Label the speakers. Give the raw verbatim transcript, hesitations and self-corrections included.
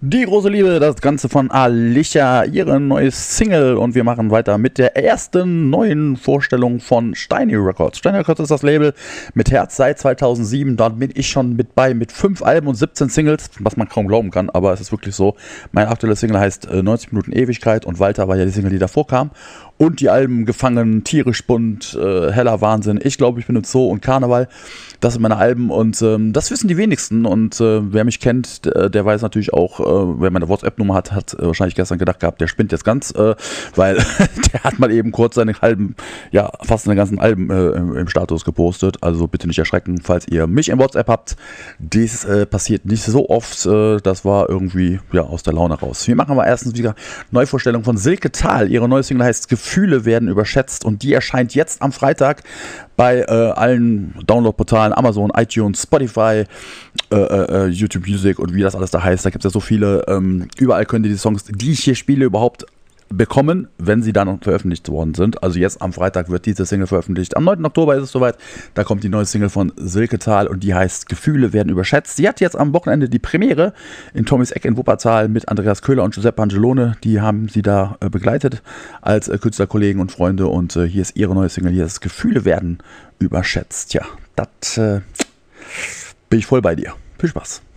Speaker 1: Die große Liebe, das Ganze von Alicia, ihre neue Single, und wir machen weiter mit der ersten neuen Vorstellung von Steiny Records. Steiny Records ist das Label mit Herz seit zweitausendsieben, dort bin ich schon mit bei, mit fünf Alben und siebzehn Singles, was man kaum glauben kann, aber es ist wirklich so. Mein aktueller Single heißt äh, neunzig Minuten Ewigkeit und Walter war ja die Single, die davor kam. Und die Alben Gefangen, Tierisch bunt, äh, Heller Wahnsinn, Ich glaube, ich bin im Zoo und Karneval. Das sind meine Alben und ähm, das wissen die wenigsten. Und äh, wer mich kennt, der, der weiß natürlich auch, äh, wer meine WhatsApp-Nummer hat, hat äh, wahrscheinlich gestern gedacht gehabt, der spinnt jetzt ganz, äh, weil der hat mal eben kurz seine halben, ja, fast seine ganzen Alben äh, im, im Status gepostet. Also bitte nicht erschrecken, falls ihr mich im WhatsApp habt. Dies äh, passiert nicht so oft. Äh, das war irgendwie ja aus der Laune raus. Wir machen aber erstens wieder Neuvorstellung von Silke Thal. Ihre neue Single heißt Gefühle werden überschätzt und die erscheint jetzt am Freitag bei äh, allen Download-Portalen, Amazon, iTunes, Spotify, äh, äh, YouTube Music und wie das alles da heißt. Da gibt es ja so viele. Ähm, überall könnt ihr die Songs, die ich hier spiele, überhaupt bekommen, wenn sie dann veröffentlicht worden sind. Also jetzt am Freitag wird diese Single veröffentlicht. Am neunten Oktober ist es soweit. Da kommt die neue Single von Silke Thal und die heißt Gefühle werden überschätzt. Sie hat jetzt am Wochenende die Premiere in Tommys Eck in Wuppertal mit Andreas Köhler und Giuseppe Angelone. Die haben sie da äh, begleitet als äh, Künstlerkollegen und Freunde und äh, hier ist ihre neue Single. Hier ist Gefühle werden überschätzt. Ja, das äh, bin ich voll bei dir. Viel Spaß.